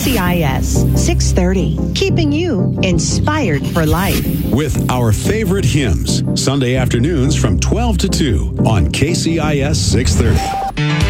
KCIS 630, keeping you inspired for life. With our favorite hymns, Sunday afternoons from 12 to 2 on KCIS 630.